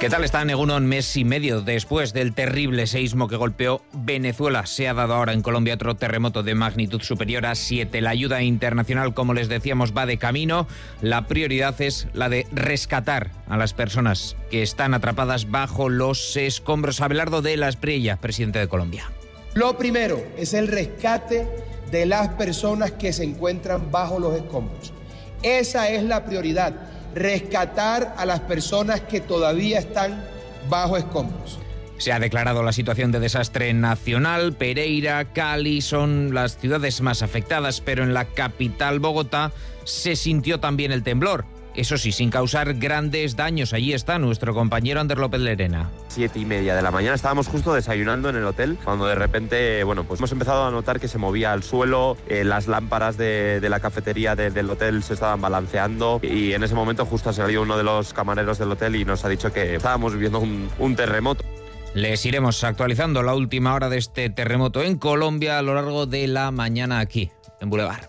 ¿Qué tal están? Egunon, mes y medio después del terrible seísmo que golpeó Venezuela. Se ha dado ahora en Colombia otro terremoto de magnitud superior a 7. La ayuda internacional, como les decíamos, va de camino. La prioridad es la de rescatar a las personas que están atrapadas bajo los escombros. Abelardo de la Espriella, presidente de Colombia. Lo primero es el rescate de las personas que se encuentran bajo los escombros. Esa es la prioridad. Rescatar a las personas que todavía están bajo escombros. Se ha declarado la situación de desastre nacional. Pereira, Cali son las ciudades más afectadas, pero en la capital, Bogotá, se sintió también el temblor. Eso sí, sin causar grandes daños. Allí está nuestro compañero Ander López Lerena. 7:30 de la mañana, estábamos justo desayunando en el hotel, cuando de repente, pues hemos empezado a notar que se movía el suelo, las lámparas de la cafetería del hotel se estaban balanceando, y en ese momento justo ha salido uno de los camareros del hotel y nos ha dicho que estábamos viviendo un terremoto. Les iremos actualizando la última hora de este terremoto en Colombia a lo largo de la mañana aquí, en Boulevard.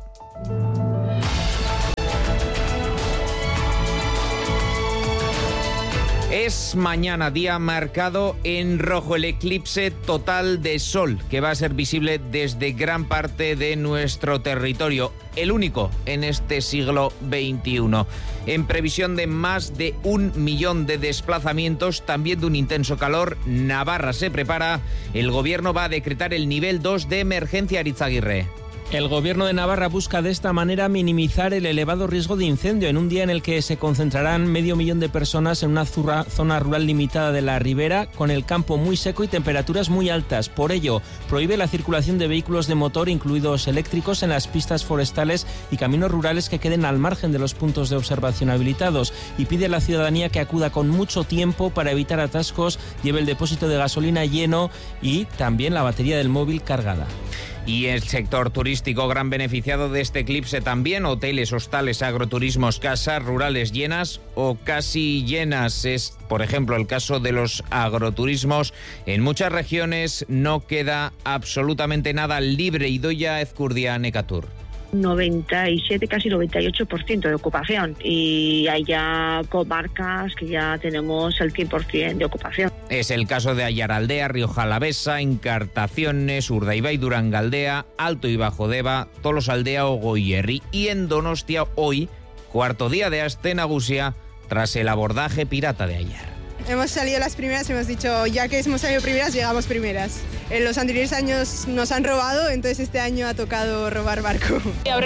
Es mañana día marcado en rojo, el eclipse total de sol, que va a ser visible desde gran parte de nuestro territorio, el único en este siglo XXI. En previsión de más de 1 millón de desplazamientos, también de un intenso calor, Navarra se prepara. El gobierno va a decretar el nivel 2 de emergencia. Arizaguirre. El Gobierno de Navarra busca de esta manera minimizar el elevado riesgo de incendio en un día en el que se concentrarán 500.000 de personas en una zona rural limitada de la ribera, con el campo muy seco y temperaturas muy altas. Por ello, prohíbe la circulación de vehículos de motor, incluidos eléctricos, en las pistas forestales y caminos rurales que queden al margen de los puntos de observación habilitados, y pide a la ciudadanía que acuda con mucho tiempo para evitar atascos, lleve el depósito de gasolina lleno y también la batería del móvil cargada. Y el sector turístico, gran beneficiado de este eclipse también. Hoteles, hostales, agroturismos, casas rurales llenas o casi llenas. Es, por ejemplo, el caso de los agroturismos. En muchas regiones no queda absolutamente nada libre. Idoia Ezcurdia, Necatur. 97, casi 98% de ocupación, y hay ya comarcas que ya tenemos el 100% de ocupación. Es el caso de Ayaraldea, Rioja Alavesa, Encartaciones, Urdaibai, Durangaldea, Alto y Bajo Deba, Tolosaldea o Goierri. Y en Donostia hoy, cuarto día de Aste Nagusia, tras el abordaje pirata de ayer. Hemos salido las primeras y hemos dicho, ya que hemos salido primeras, llegamos primeras. En los anteriores años nos han robado, entonces este año ha tocado robar barco.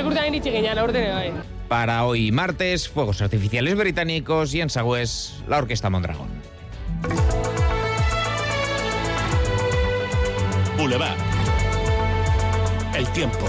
Para hoy martes, fuegos artificiales británicos y en Sagüés, la Orquesta Mondragón. Boulevard. El tiempo.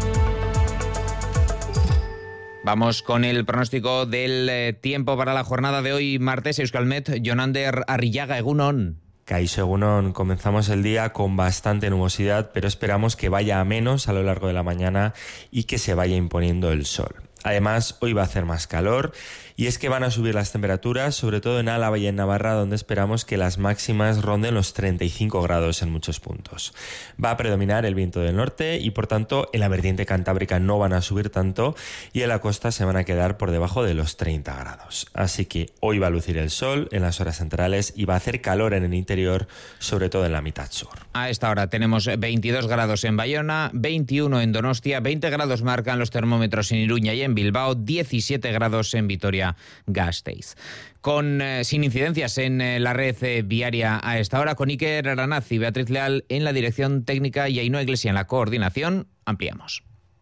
Vamos con el pronóstico del tiempo para la jornada de hoy martes. Euskalmet, Jonander Arrillaga, egunon. Kaixo, egunon. Comenzamos el día con bastante nubosidad, pero esperamos que vaya a menos a lo largo de la mañana y que se vaya imponiendo el sol. Además, hoy va a hacer más calor, y es que van a subir las temperaturas, sobre todo en Álava y en Navarra, donde esperamos que las máximas ronden los 35 grados en muchos puntos. Va a predominar el viento del norte y, por tanto, en la vertiente cantábrica no van a subir tanto y en la costa se van a quedar por debajo de los 30 grados. Así que hoy va a lucir el sol en las horas centrales y va a hacer calor en el interior, sobre todo en la mitad sur. A esta hora tenemos 22 grados en Bayona, 21 en Donostia, 20 grados marcan los termómetros en Iruña y en Bilbao, 17 grados en Vitoria-Gasteiz. Sin incidencias en la red viaria a esta hora, con Iker Aranaz y Beatriz Leal en la dirección técnica y Ainhoa Iglesia en la coordinación. Ampliamos.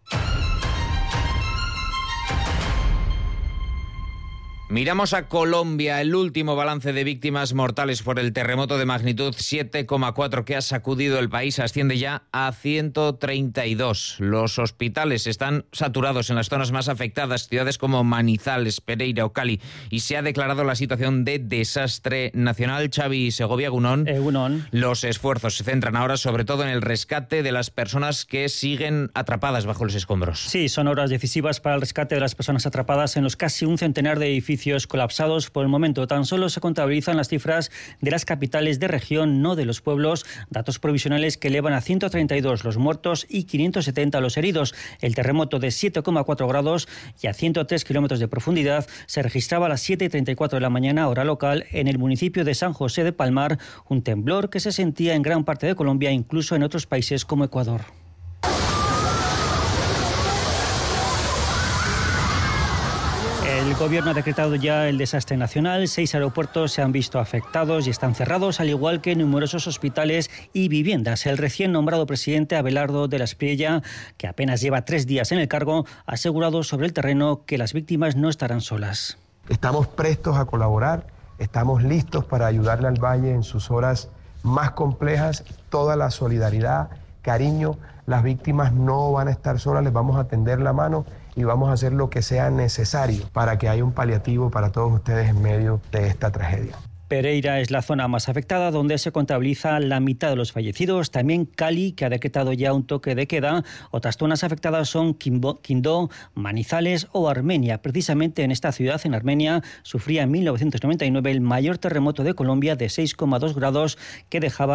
Miramos a Colombia. El último balance de víctimas mortales por el terremoto de magnitud 7,4 que ha sacudido el país asciende ya a 132. Los hospitales están saturados en las zonas más afectadas, ciudades como Manizales, Pereira o Cali, y se ha declarado la situación de desastre nacional. Xavi Segovia, egunon. Egunon. Los esfuerzos se centran ahora sobre todo en el rescate de las personas que siguen atrapadas bajo los escombros. Sí, son horas decisivas para el rescate de las personas atrapadas en los casi un centenar de edificios edificios colapsados. Por el momento tan solo se contabilizan las cifras de las capitales de región, no de los pueblos, datos provisionales que elevan a 132 los muertos y 570 los heridos. El terremoto de 7,4 grados y a 103 kilómetros de profundidad se registraba a las 7:34 de la mañana, hora local, en el municipio de San José de Palmar, un temblor que se sentía en gran parte de Colombia, incluso en otros países como Ecuador. El Gobierno ha decretado ya el desastre nacional. 6 aeropuertos se han visto afectados y están cerrados, al igual que numerosos hospitales y viviendas. El recién nombrado presidente Abelardo de la Espriella, que apenas lleva 3 días en el cargo, ha asegurado sobre el terreno que las víctimas no estarán solas. Estamos prestos a colaborar, estamos listos para ayudarle al Valle en sus horas más complejas. Toda la solidaridad, cariño, las víctimas no van a estar solas, les vamos a tender la mano y vamos a hacer lo que sea necesario para que haya un paliativo para todos ustedes en medio de esta tragedia. Pereira es la zona más afectada, donde se contabiliza la mitad de los fallecidos. También Cali, que ha decretado ya un toque de queda. Otras zonas afectadas son Quindó, Manizales o Armenia. Precisamente en esta ciudad, en Armenia, sufría en 1999 el mayor terremoto de Colombia de 6,2 grados que dejaba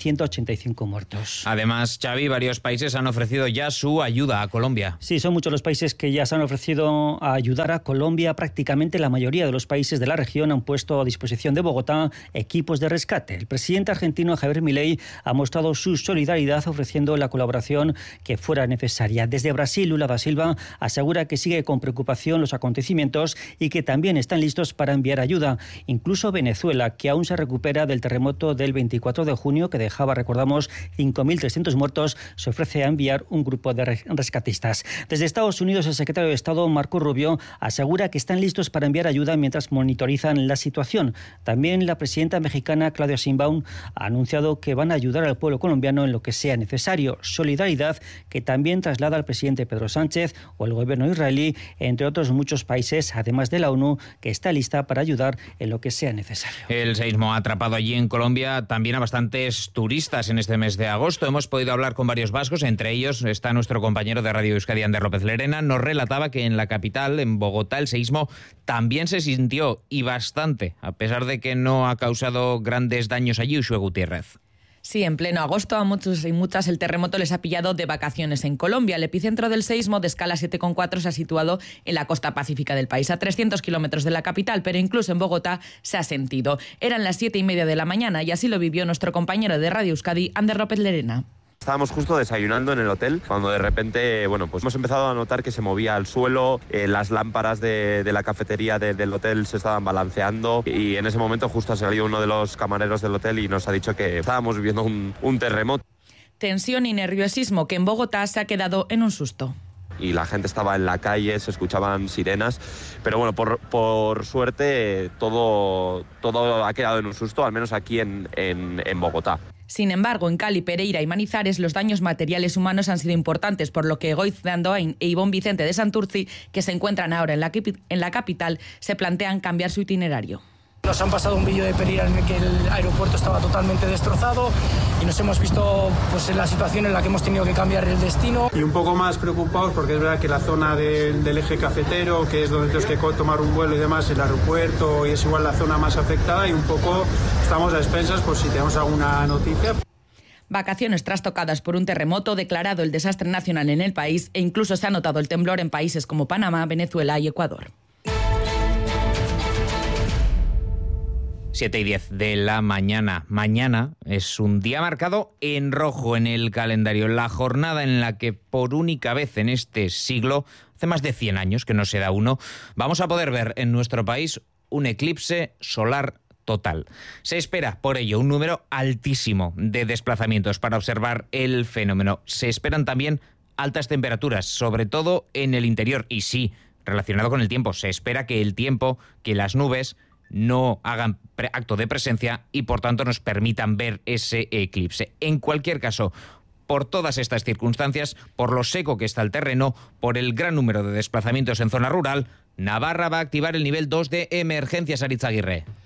1.185 muertos. Además, Xavi, varios países han ofrecido ya su ayuda a Colombia. Sí, son muchos los países que ya se han ofrecido a ayudar a Colombia. Prácticamente la mayoría de los países de la región han puesto a disposición de Bogotá equipos de rescate. El presidente argentino Javier Milei ha mostrado su solidaridad ofreciendo la colaboración que fuera necesaria. Desde Brasil, Lula da Silva asegura que sigue con preocupación los acontecimientos y que también están listos para enviar ayuda. Incluso Venezuela, que aún se recupera del terremoto del 24 de junio que dejaba, recordamos, 5.300 muertos, se ofrece a enviar un grupo de rescatistas. Desde Estados Unidos, el secretario de Estado, Marco Rubio, asegura que están listos para enviar ayuda mientras monitorizan la situación. También la presidenta mexicana Claudia Sheinbaum ha anunciado que van a ayudar al pueblo colombiano en lo que sea necesario. Solidaridad que también traslada al presidente Pedro Sánchez o el gobierno israelí, entre otros muchos países, además de la ONU, que está lista para ayudar en lo que sea necesario. El seísmo ha atrapado allí en Colombia también a bastantes turistas en este mes de agosto. Hemos podido hablar con varios vascos, entre ellos está nuestro compañero de Radio Euskadi, Ander López Lerena. Nos relataba que en la capital, en Bogotá, el seísmo también se sintió, y bastante, a pesar de que no ha causado grandes daños allí. Uxue Gutiérrez. Sí, en pleno agosto a muchos y muchas el terremoto les ha pillado de vacaciones en Colombia. El epicentro del seísmo, de escala 7,4, se ha situado en la costa pacífica del país, a 300 kilómetros de la capital, pero incluso en Bogotá se ha sentido. Eran las 7:30 de la mañana y así lo vivió nuestro compañero de Radio Euskadi, Ander López Lerena. Estábamos justo desayunando en el hotel cuando de repente, pues hemos empezado a notar que se movía al suelo, las lámparas de la cafetería del hotel se estaban balanceando y en ese momento justo ha salido uno de los camareros del hotel y nos ha dicho que estábamos viviendo un terremoto. Tensión y nerviosismo que en Bogotá se ha quedado en un susto. Y la gente estaba en la calle, se escuchaban sirenas, pero bueno, por suerte todo ha quedado en un susto, al menos aquí en Bogotá. Sin embargo, en Cali, Pereira y Manizales los daños materiales humanos han sido importantes, por lo que Goiz de Andoain e Ivón Vicente de Santurci, que se encuentran ahora en la capital, se plantean cambiar su itinerario. Nos han pasado un vídeo de Pereira en el que el aeropuerto estaba totalmente destrozado y nos hemos visto pues, en la situación en la que hemos tenido que cambiar el destino. Y un poco más preocupados porque es verdad que la zona del eje cafetero, que es donde tenemos que tomar un vuelo y demás, el aeropuerto, y es igual la zona más afectada y un poco estamos a expensas por si tenemos alguna noticia. Vacaciones trastocadas por un terremoto, declarado el desastre nacional en el país e incluso se ha notado el temblor en países como Panamá, Venezuela y Ecuador. 7:10 de la mañana. Mañana es un día marcado en rojo en el calendario. La jornada en la que por única vez en este siglo, hace más de 100 años que no se da uno, vamos a poder ver en nuestro país un eclipse solar total. Se espera, por ello, un número altísimo de desplazamientos para observar el fenómeno. Se esperan también altas temperaturas, sobre todo en el interior. Y sí, relacionado con el tiempo, se espera que el tiempo, que las nubes no hagan acto de presencia y por tanto nos permitan ver ese eclipse. En cualquier caso, por todas estas circunstancias, por lo seco que está el terreno, por el gran número de desplazamientos en zona rural, Navarra va a activar el nivel 2 de emergencias, Aritz Aguirre.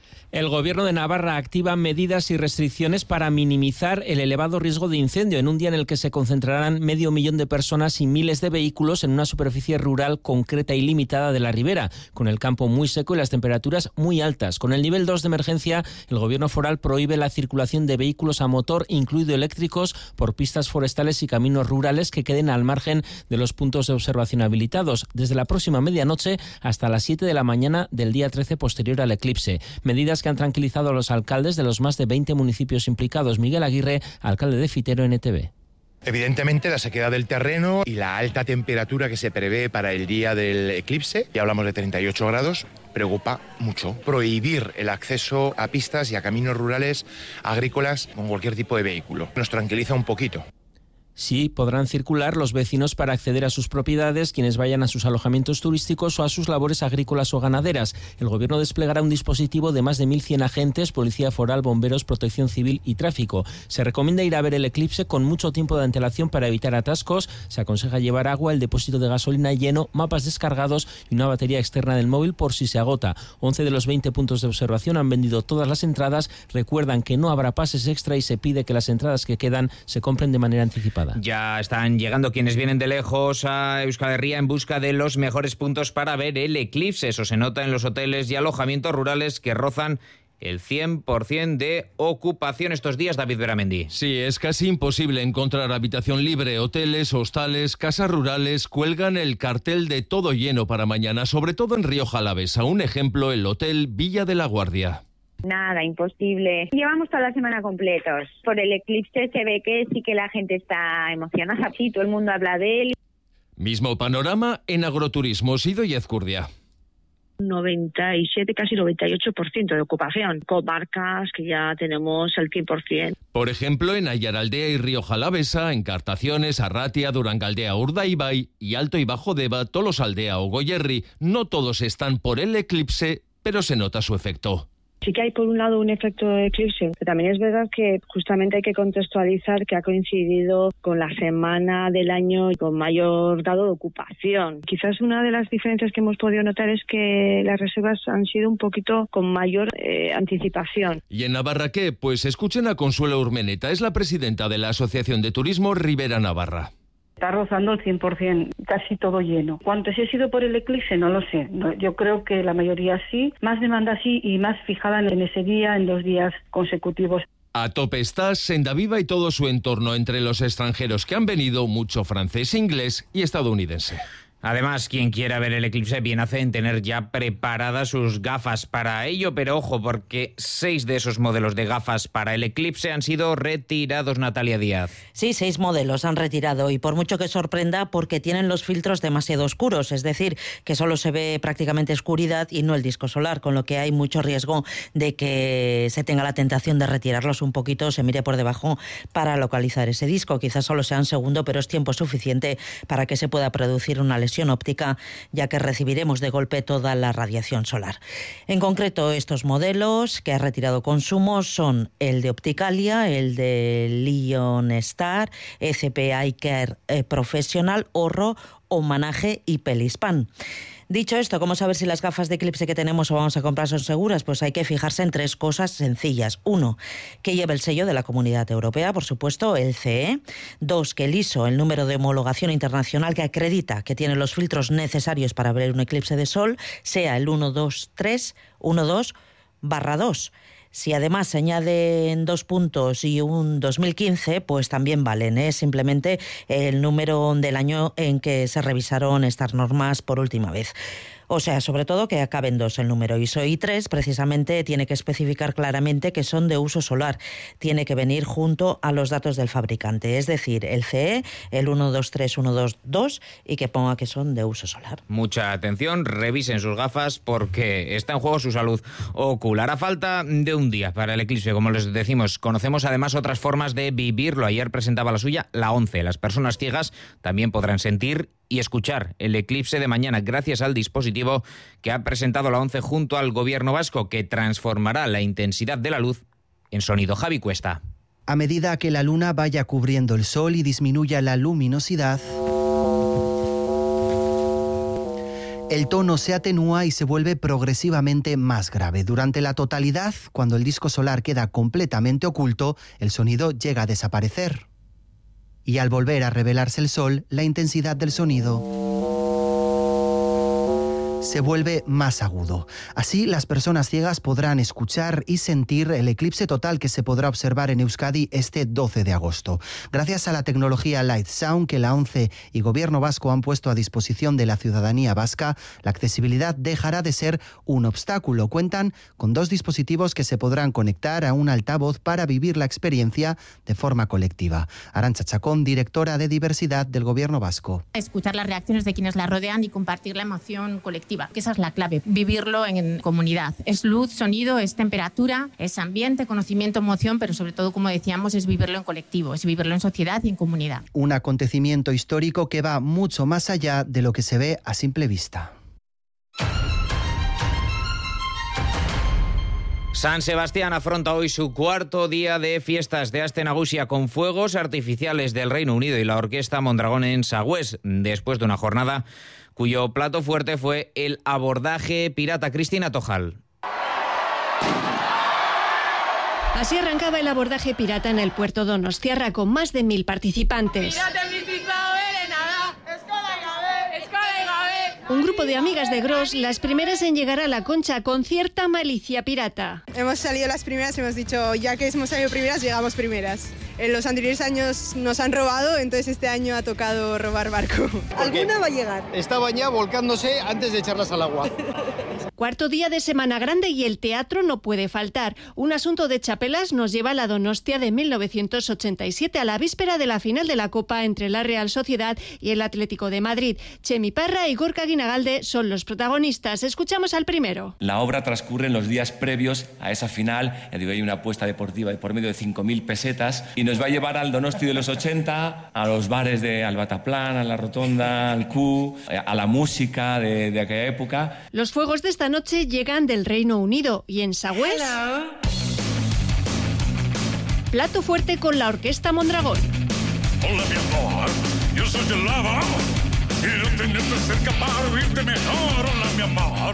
El Gobierno de Navarra activa medidas y restricciones para minimizar el elevado riesgo de incendio en un día en el que se concentrarán 500.000 de personas y miles de vehículos en una superficie rural concreta y limitada de la ribera, con el campo muy seco y las temperaturas muy altas. Con el nivel 2 de emergencia, el Gobierno foral prohíbe la circulación de vehículos a motor, incluido eléctricos, por pistas forestales y caminos rurales que queden al margen de los puntos de observación habilitados, desde la próxima medianoche hasta las 7 de la mañana del día 13 posterior al eclipse. Medidas que han tranquilizado a los alcaldes de los más de 20 municipios implicados. Miguel Aguirre, alcalde de Fitero, NTV. Evidentemente la sequedad del terreno y la alta temperatura que se prevé para el día del eclipse, ya hablamos de 38 grados, preocupa mucho. Prohibir el acceso a pistas y a caminos rurales agrícolas con cualquier tipo de vehículo. Nos tranquiliza un poquito. Sí, podrán circular los vecinos para acceder a sus propiedades, quienes vayan a sus alojamientos turísticos o a sus labores agrícolas o ganaderas. El Gobierno desplegará un dispositivo de más de 1.100 agentes, policía foral, bomberos, protección civil y tráfico. Se recomienda ir a ver el eclipse con mucho tiempo de antelación para evitar atascos. Se aconseja llevar agua, el depósito de gasolina lleno, mapas descargados y una batería externa del móvil por si se agota. 11 de los 20 puntos de observación han vendido todas las entradas. Recuerdan que no habrá pases extra y se pide que las entradas que quedan se compren de manera anticipada. Ya están llegando quienes vienen de lejos a Euskal Herria en busca de los mejores puntos para ver el eclipse. Eso se nota en los hoteles y alojamientos rurales que rozan el 100% de ocupación estos días, David Beramendi. Sí, es casi imposible encontrar habitación libre. Hoteles, hostales, casas rurales cuelgan el cartel de todo lleno para mañana, sobre todo en Rioja Alavesa. Un ejemplo, el Hotel Villa de la Guardia. Nada, imposible. Llevamos toda la semana completos. Por el eclipse se ve que sí que la gente está emocionada. Sí, todo el mundo habla de él. Mismo panorama en agroturismo, Sido y Ezcurdia. 97, casi 98% de ocupación. Comarcas que ya tenemos el 100%. Por ejemplo, en Ayaraldea y Rioja Alavesa, en Cartaciones, Arratia, Durangaldea, Urdaibai y Alto y Bajo Deba, Tolosaldea o Goierri. No todos están por el eclipse, pero se nota su efecto. Sí que hay por un lado un efecto de eclipse, pero también es verdad que justamente hay que contextualizar que ha coincidido con la semana del año con mayor grado de ocupación. Quizás una de las diferencias que hemos podido notar es que las reservas han sido un poquito con mayor anticipación. ¿Y en Navarra qué? Pues escuchen a Consuelo Urmeneta, es la presidenta de la Asociación de Turismo Ribera Navarra. Está rozando el 100%, casi todo lleno. ¿Cuánto si ha sido por el eclipse? No lo sé. Yo creo que la mayoría sí. Más demanda sí y más fijada en ese día, en 2 días consecutivos. A tope está Sendaviva y todo su entorno entre los extranjeros que han venido, mucho francés, inglés y estadounidense. Además, quien quiera ver el eclipse bien hace en tener ya preparadas sus gafas para ello, pero ojo, porque 6 de esos modelos de gafas para el eclipse han sido retirados, Natalia Díaz. Sí, 6 modelos han retirado y por mucho que sorprenda, porque tienen los filtros demasiado oscuros, es decir, que solo se ve prácticamente oscuridad y no el disco solar, con lo que hay mucho riesgo de que se tenga la tentación de retirarlos un poquito, se mire por debajo para localizar ese disco. Quizás solo sea un segundo, pero es tiempo suficiente para que se pueda producir una lesión óptica, ya que recibiremos de golpe toda la radiación solar. En concreto, estos modelos que ha retirado Consumo son el de Opticalia, el de Lion Star, ECP Eye Care Professional, Orro, Homenaje y Pelispan. Dicho esto, ¿cómo saber si las gafas de eclipse que tenemos o vamos a comprar son seguras? Pues hay que fijarse en 3 cosas sencillas. 1, que lleve el sello de la Comunidad Europea, por supuesto, el CE. 2, que el ISO, el número de homologación internacional que acredita que tiene los filtros necesarios para ver un eclipse de sol, sea el 12312/2. Si además se añaden 2 puntos y un 2015, pues también valen. Es simplemente el número del año en que se revisaron estas normas por última vez. O sea, sobre todo que acaben 2 el número ISO, y 3 precisamente tiene que especificar claramente que son de uso solar. Tiene que venir junto a los datos del fabricante, es decir, el CE, el 123122 y que ponga que son de uso solar. Mucha atención, revisen sus gafas porque está en juego su salud ocular. A falta de un día para el eclipse, como les decimos, conocemos además otras formas de vivirlo. Ayer presentaba la suya la 11. Las personas ciegas también podrán sentir y escuchar el eclipse de mañana gracias al dispositivo que ha presentado la ONCE junto al Gobierno vasco, que transformará la intensidad de la luz en sonido. Javi Cuesta. A medida que la luna vaya cubriendo el sol y disminuya la luminosidad, El tono se atenúa y se vuelve progresivamente más grave. Durante la totalidad, cuando el disco solar queda completamente oculto, el sonido llega a desaparecer. Y al volver a revelarse el sol, la intensidad del sonido se vuelve más agudo. Así, las personas ciegas podrán escuchar y sentir el eclipse total que se podrá observar en Euskadi este 12 de agosto. Gracias a la tecnología Light Sound que la ONCE y Gobierno vasco han puesto a disposición de la ciudadanía vasca, la accesibilidad dejará de ser un obstáculo. Cuentan con 2 dispositivos que se podrán conectar a un altavoz para vivir la experiencia de forma colectiva. Arantxa Chacón, directora de diversidad del Gobierno vasco. Escuchar las reacciones de quienes la rodean y compartir la emoción colectiva, que esa es la clave, vivirlo en comunidad. Es luz, sonido, es temperatura, es ambiente, conocimiento, emoción, pero sobre todo, como decíamos, es vivirlo en colectivo, es vivirlo en sociedad y en comunidad. Un acontecimiento histórico que va mucho más allá de lo que se ve a simple vista. San Sebastián afronta hoy su 4º día de fiestas de Aste Nagusia con fuegos artificiales del Reino Unido y la Orquesta Mondragón en Sagüés, después de una jornada cuyo plato fuerte fue el abordaje pirata. Cristina Tojal. Así arrancaba el abordaje pirata en el puerto Donostiarra con más de 1000 participantes. Un grupo de amigas de Gros, las primeras en llegar a la Concha con cierta malicia pirata. Hemos salido las primeras y hemos dicho, ya que hemos salido primeras, llegamos primeras. En los anteriores años nos han robado, entonces este año ha tocado robar barco. ¿Alguna va a llegar? Estaban ya volcándose antes de echarlas al agua. 4º día de Semana Grande y el teatro no puede faltar. Un asunto de chapelas nos lleva a la Donostia de 1987, a la víspera de la final de la Copa entre la Real Sociedad y el Atlético de Madrid. Chemi Parra y Gorka Guinagalde son los protagonistas. Escuchamos al primero. La obra transcurre en los días previos a esa final. Hay una apuesta deportiva por medio de 5.000 pesetas y nos va a llevar al Donosti de los 80, a los bares de Albataplan, a la Rotonda, al Q, a la música de aquella época. Los fuegos de esta noche llegan del Reino Unido y en Sagüés, plato fuerte con la Orquesta Mondragón. Hola, mi amor, yo soy el lava y no tener que ser capaz de oírte mejor. Hola, mi amor.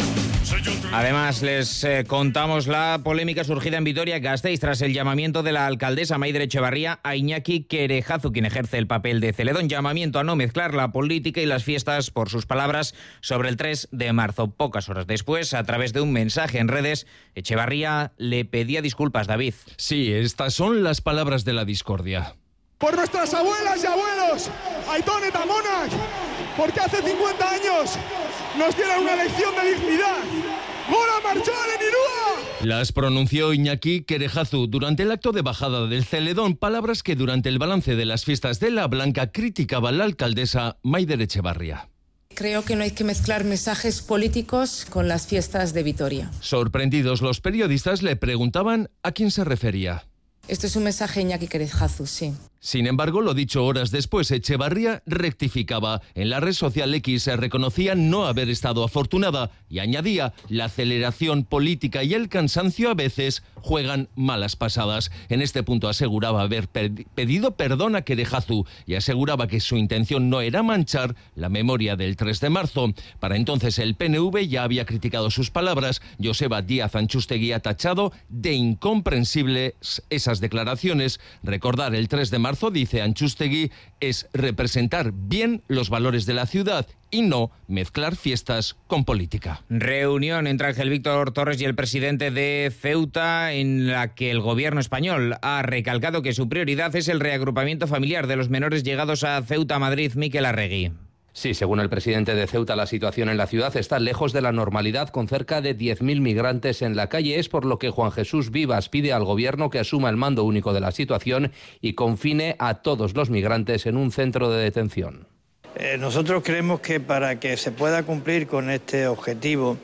Además, les contamos la polémica surgida en Vitoria-Gasteiz tras el llamamiento de la alcaldesa Maider Etxebarria a Iñaki Querejazu, quien ejerce el papel de Celedón. Llamamiento a no mezclar la política y las fiestas, por sus palabras, sobre el 3 de marzo. Pocas horas después, a través de un mensaje en redes, Etxebarria le pedía disculpas, David. Sí, estas son las palabras de la discordia. Por nuestras abuelas y abuelos, Aitón eta Amonak, porque hace 50 años nos dieron una lección de dignidad. ¡Gora marcharen Irúa! Las pronunció Iñaki Querejazu durante el acto de bajada del Celedón, palabras que durante el balance de las fiestas de La Blanca criticaba la alcaldesa Maider Etxebarria. Creo que no hay que mezclar mensajes políticos con las fiestas de Vitoria. Sorprendidos, los periodistas le preguntaban a quién se refería. Esto es un mensaje Iñaki Querejazu, sí. Sin embargo, lo dicho horas después, Etxebarria rectificaba. En la red social X se reconocía no haber estado afortunada y añadía: la aceleración política y el cansancio a veces juegan malas pasadas. En este punto aseguraba haber pedido perdón a Querejazu y aseguraba que su intención no era manchar la memoria del 3 de marzo. Para entonces el PNV ya había criticado sus palabras. Joseba Díaz Antxustegui ha tachado de incomprensibles esas declaraciones. Recordar el 3 de marzo, dice Antxustegui, es representar bien los valores de la ciudad y no mezclar fiestas con política. Reunión entre Ángel Víctor Torres y el presidente de Ceuta, en la que el gobierno español ha recalcado que su prioridad es el reagrupamiento familiar de los menores llegados a Ceuta, Madrid. Miquel Arregui. Sí, según el presidente de Ceuta, la situación en la ciudad está lejos de la normalidad, con cerca de 10.000 migrantes en la calle. Es por lo que Juan Jesús Vivas pide al gobierno que asuma el mando único de la situación y confine a todos los migrantes en un centro de detención. Nosotros creemos que para que se pueda cumplir con este objetivo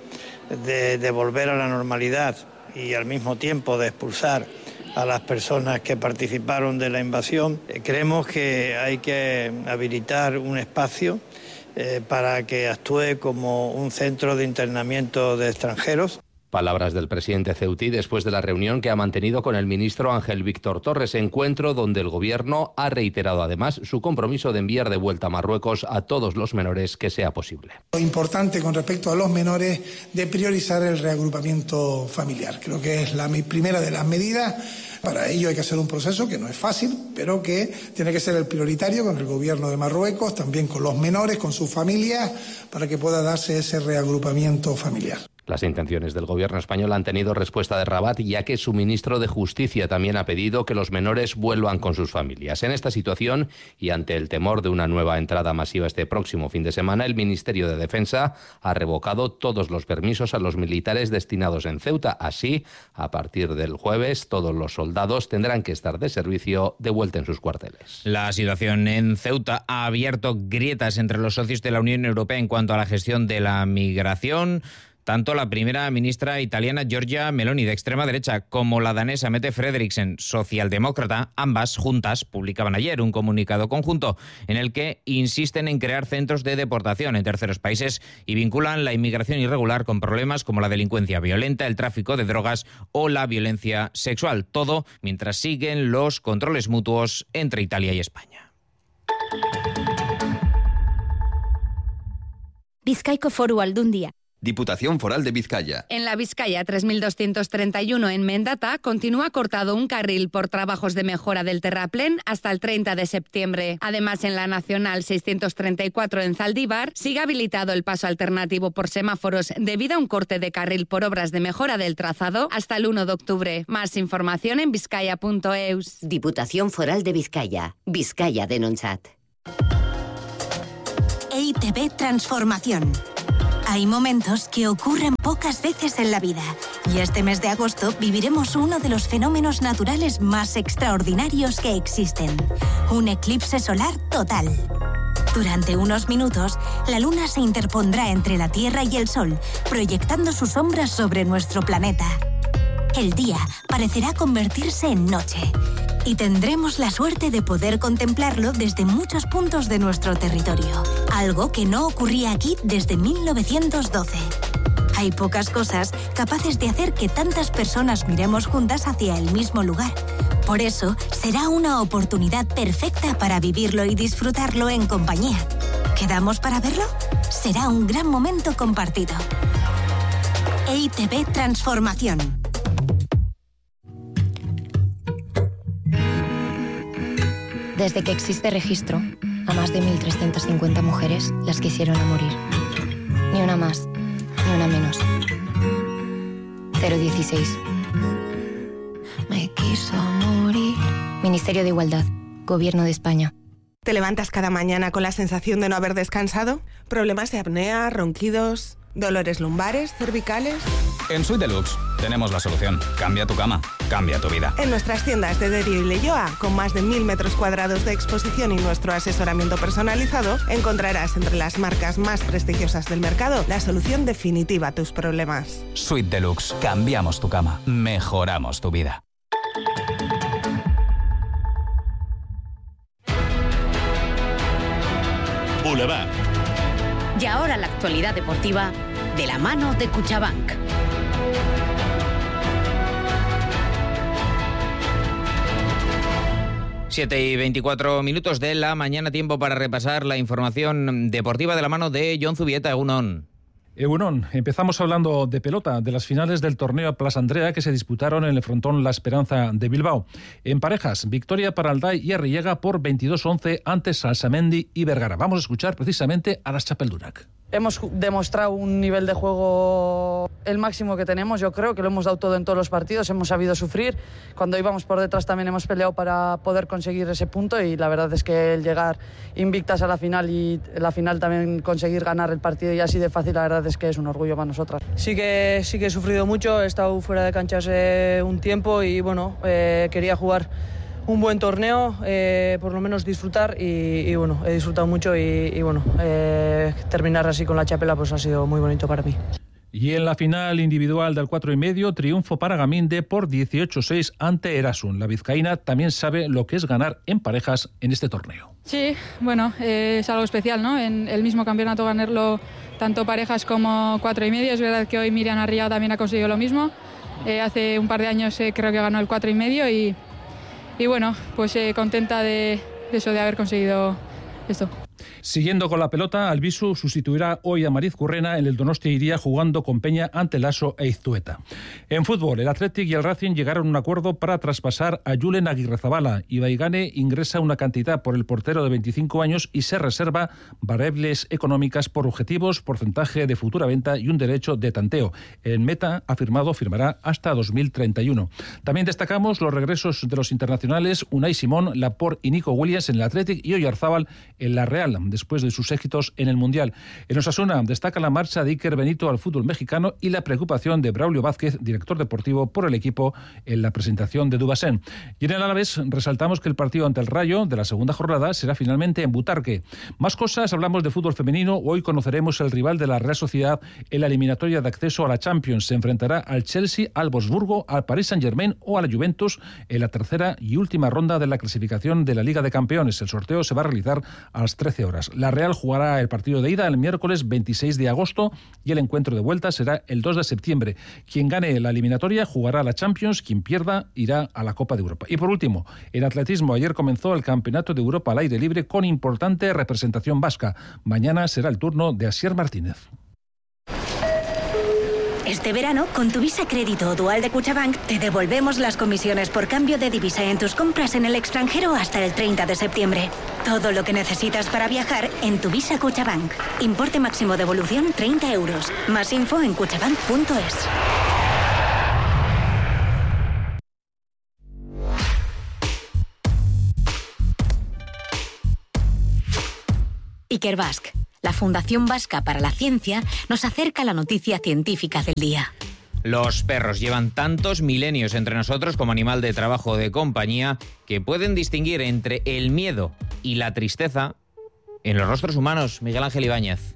de volver a la normalidad y al mismo tiempo de expulsar a las personas que participaron de la invasión, creemos que hay que habilitar un espacio para que actúe como un centro de internamiento de extranjeros. Palabras del presidente ceutí después de la reunión que ha mantenido con el ministro Ángel Víctor Torres, encuentro donde el gobierno ha reiterado además su compromiso de enviar de vuelta a Marruecos a todos los menores que sea posible. Lo importante con respecto a los menores de priorizar el reagrupamiento familiar. Creo que es la primera de las medidas. Para ello hay que hacer un proceso que no es fácil, pero que tiene que ser el prioritario con el gobierno de Marruecos, también con los menores, con sus familias, para que pueda darse ese reagrupamiento familiar. Las intenciones del gobierno español han tenido respuesta de Rabat, ya que su ministro de Justicia también ha pedido que los menores vuelvan con sus familias. En esta situación y ante el temor de una nueva entrada masiva este próximo fin de semana, el Ministerio de Defensa ha revocado todos los permisos a los militares destinados en Ceuta. Así, a partir del jueves, todos los soldados tendrán que estar de servicio de vuelta en sus cuarteles. La situación en Ceuta ha abierto grietas entre los socios de la Unión Europea en cuanto a la gestión de la migración. Tanto la primera ministra italiana Giorgia Meloni, de extrema derecha, como la danesa Mette Frederiksen, socialdemócrata, ambas juntas publicaban ayer un comunicado conjunto en el que insisten en crear centros de deportación en terceros países y vinculan la inmigración irregular con problemas como la delincuencia violenta, el tráfico de drogas o la violencia sexual. Todo mientras siguen los controles mutuos entre Italia y España. Bizkaiko Foru Aldundia. Diputación Foral de Vizcaya. En la Vizcaya 3231 en Mendata continúa cortado un carril por trabajos de mejora del terraplén hasta el 30 de septiembre. Además, en la Nacional 634 en Zaldívar sigue habilitado el paso alternativo por semáforos debido a un corte de carril por obras de mejora del trazado hasta el 1 de octubre. Más información en vizcaya.eus. Diputación Foral de Vizcaya. Vizcaya Denontzat. EITB Transformación. Hay momentos que ocurren pocas veces en la vida y este mes de agosto viviremos uno de los fenómenos naturales más extraordinarios que existen, un eclipse solar total. Durante unos minutos, la luna se interpondrá entre la Tierra y el Sol, proyectando sus sombras sobre nuestro planeta. El día parecerá convertirse en noche y tendremos la suerte de poder contemplarlo desde muchos puntos de nuestro territorio, algo que no ocurría aquí desde 1912. Hay pocas cosas capaces de hacer que tantas personas miremos juntas hacia el mismo lugar. Por eso, será una oportunidad perfecta para vivirlo y disfrutarlo en compañía. ¿Quedamos para verlo? Será un gran momento compartido. EITB Transformación. Desde que existe registro, a más de 1.350 mujeres las quisieron a morir. Ni una más, ni una menos. 016. Me quiso morir. Ministerio de Igualdad, Gobierno de España. ¿Te levantas cada mañana con la sensación de no haber descansado? ¿Problemas de apnea, ronquidos, dolores lumbares, cervicales? En Suite Deluxe tenemos la solución. Cambia tu cama, cambia tu vida. En nuestras tiendas de Derio y Leioa, con más de 1.000 metros cuadrados de exposición y nuestro asesoramiento personalizado, encontrarás entre las marcas más prestigiosas del mercado la solución definitiva a tus problemas. Suite Deluxe. Cambiamos tu cama, mejoramos tu vida. Boulevard. Y ahora la actualidad deportiva de la mano de Cuchabank. Siete y 24 minutos de la mañana, tiempo para repasar la información deportiva de la mano de Jon Zubieta. Egunon. Egunon, empezamos hablando de pelota, de las finales del torneo Plaza Andrea que se disputaron en el frontón La Esperanza de Bilbao. En parejas, victoria para Alday y Arrillaga por 22-11 ante Salsamendi y Vergara. Vamos a escuchar precisamente a las Txapelddunak. Hemos demostrado un nivel de juego el máximo que tenemos, yo creo que lo hemos dado todo en todos los partidos, hemos sabido sufrir, cuando íbamos por detrás también hemos peleado para poder conseguir ese punto y la verdad es que el llegar invictas a la final y en la final también conseguir ganar el partido y así de fácil, la verdad es que es un orgullo para nosotras. Sí que he sufrido mucho, he estado fuera de canchas un tiempo y bueno, quería jugar un buen torneo, por lo menos disfrutar y bueno, he disfrutado mucho y bueno, terminar así con la chapela pues ha sido muy bonito para mí. Y en la final individual del 4,5, triunfo para Gaminde por 18-6 ante Erasun. La vizcaína también sabe lo que es ganar en parejas en este torneo. Sí, bueno, es algo especial, ¿no? En el mismo campeonato ganarlo tanto parejas como 4,5. Es verdad que hoy Miriam Arriaga también ha conseguido lo mismo. Hace un par de años creo que ganó el 4,5 y bueno, pues contenta de eso, de haber conseguido esto. Siguiendo con la pelota, Albisu sustituirá hoy a Mariz Currena en el Donostia Iría jugando con Peña ante Lasso e Iztueta. En fútbol, el Athletic y el Racing llegaron a un acuerdo para traspasar a Julen Aguirrezabala. Ibaigane ingresa una cantidad por el portero de 25 años y se reserva variables económicas por objetivos, porcentaje de futura venta y un derecho de tanteo. El Meta firmará hasta 2031. También destacamos los regresos de los internacionales Unai Simón, Laporte y Nico Williams en el Athletic y Oyarzábal en la Real, después de sus éxitos en el Mundial. En Osasuna destaca la marcha de Iker Benito al fútbol mexicano y la preocupación de Braulio Vázquez, director deportivo, por el equipo en la presentación de Dubasén. Y en el Alavés resaltamos que el partido ante el Rayo de la segunda jornada será finalmente en Butarque. Más cosas, hablamos de fútbol femenino. Hoy conoceremos el rival de la Real Sociedad en la eliminatoria de acceso a la Champions. Se enfrentará al Chelsea, al Wolfsburgo, al Paris Saint-Germain o a la Juventus en la tercera y última ronda de la clasificación de la Liga de Campeones. El sorteo se va a realizar a las 13 horas. La Real jugará el partido de ida el miércoles 26 de agosto y el encuentro de vuelta será el 2 de septiembre. Quien gane la eliminatoria jugará la Champions, quien pierda irá a la Copa de Europa. Y por último, en atletismo, ayer comenzó el Campeonato de Europa al aire libre con importante representación vasca. Mañana será el turno de Asier Martínez. Este verano, con tu Visa Crédito o Dual de Cuchabank, te devolvemos las comisiones por cambio de divisa en tus compras en el extranjero hasta el 30 de septiembre. Todo lo que necesitas para viajar en tu Visa Cuchabank. Importe máximo de devolución 30 euros. Más info en cuchabank.es. Ikerbasque, la Fundación Vasca para la Ciencia, nos acerca a la noticia científica del día. Los perros llevan tantos milenios entre nosotros como animal de trabajo o de compañía que pueden distinguir entre el miedo y la tristeza en los rostros humanos. Miguel Ángel Ibáñez.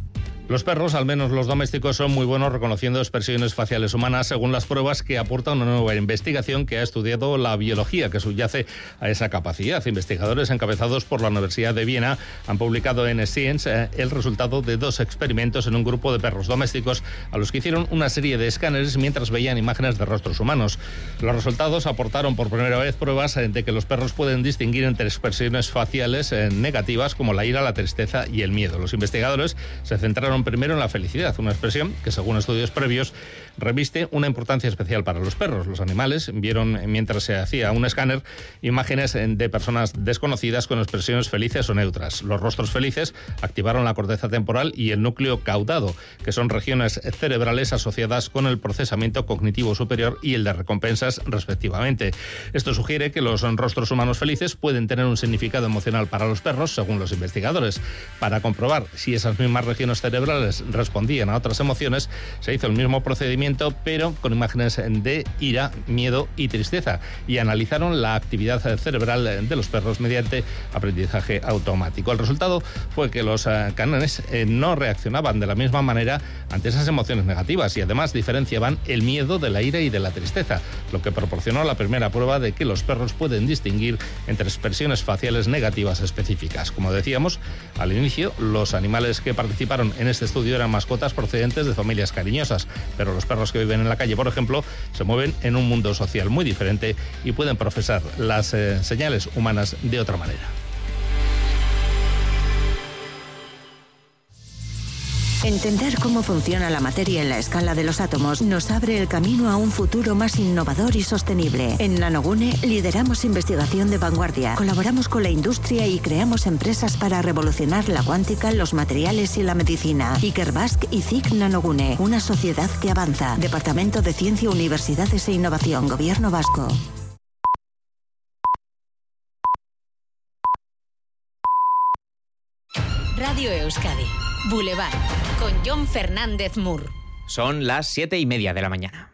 Los perros, al menos los domésticos, son muy buenos reconociendo expresiones faciales humanas según las pruebas que aporta una nueva investigación que ha estudiado la biología que subyace a esa capacidad. Investigadores encabezados por la Universidad de Viena han publicado en Science el resultado de 2 experimentos en un grupo de perros domésticos a los que hicieron una serie de escáneres mientras veían imágenes de rostros humanos. Los resultados aportaron por primera vez pruebas de que los perros pueden distinguir entre expresiones faciales negativas como la ira, la tristeza y el miedo. Los investigadores se centraron primero en la felicidad, una expresión que, según estudios previos, reviste una importancia especial para los perros. Los animales vieron, mientras se hacía un escáner, imágenes de personas desconocidas con expresiones felices o neutras. Los rostros felices activaron la corteza temporal y el núcleo caudado, que son regiones cerebrales asociadas con el procesamiento cognitivo superior y el de recompensas, respectivamente. Esto sugiere que los rostros humanos felices pueden tener un significado emocional para los perros, según los investigadores. Para comprobar si esas mismas regiones cerebrales respondían a otras emociones, se hizo el mismo procedimiento, pero con imágenes de ira, miedo y tristeza, y analizaron la actividad cerebral de los perros mediante aprendizaje automático. El resultado fue que los canes no reaccionaban de la misma manera ante esas emociones negativas y además diferenciaban el miedo de la ira y de la tristeza, lo que proporcionó la primera prueba de que los perros pueden distinguir entre expresiones faciales negativas específicas. Como decíamos al inicio, los animales que participaron en este estudio eran mascotas procedentes de familias cariñosas, pero los perros que viven en la calle, por ejemplo, se mueven en un mundo social muy diferente y pueden procesar las señales humanas de otra manera. Entender cómo funciona la materia en la escala de los átomos nos abre el camino a un futuro más innovador y sostenible. En Nanogune lideramos investigación de vanguardia, colaboramos con la industria y creamos empresas para revolucionar la cuántica, los materiales y la medicina. Ikerbasque y CIC Nanogune, una sociedad que avanza. Departamento de Ciencia, Universidades e Innovación, Gobierno Vasco. Radio Euskadi, Boulevard, con Jon Fernández Mur. Son las 7:30 de la mañana.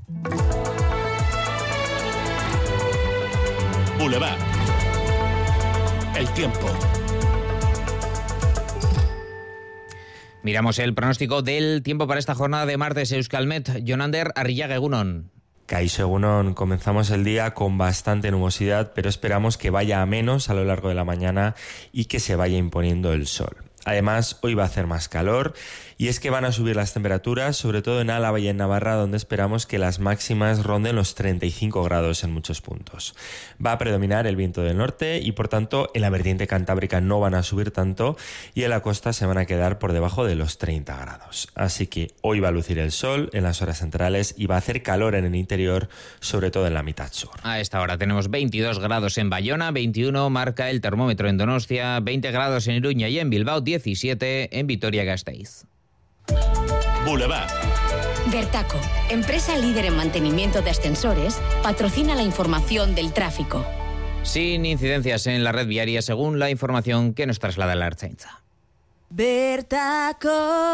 Boulevard. El tiempo. Miramos el pronóstico del tiempo para esta jornada de martes. Euskalmet, Jonander Arrillaga, egunon. Kaixo, egunon. Comenzamos el día con bastante nubosidad, pero esperamos que vaya a menos a lo largo de la mañana y que se vaya imponiendo el sol. Además, hoy va a hacer más calor y es que van a subir las temperaturas, sobre todo en Álava y en Navarra, donde esperamos que las máximas ronden los 35 grados en muchos puntos. Va a predominar el viento del norte y, por tanto, en la vertiente cantábrica no van a subir tanto y en la costa se van a quedar por debajo de los 30 grados. Así que hoy va a lucir el sol en las horas centrales y va a hacer calor en el interior, sobre todo en la mitad sur. A esta hora tenemos 22 grados en Bayona, 21 marca el termómetro en Donostia, 20 grados en Iruña y en Bilbao, 17 en Vitoria-Gasteiz. Boulevard. Vertaco, empresa líder en mantenimiento de ascensores, patrocina la información del tráfico. Sin incidencias en la red viaria, según la información que nos traslada la Ertzaintza. Vertaco.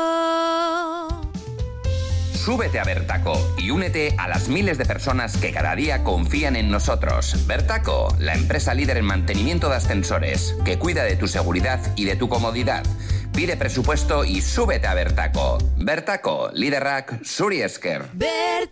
Súbete a Vertaco y únete a las miles de personas que cada día confían en nosotros. Vertaco, la empresa líder en mantenimiento de ascensores, que cuida de tu seguridad y de tu comodidad. Pide presupuesto y súbete a Vertaco. Vertaco, liderrak zuri esker.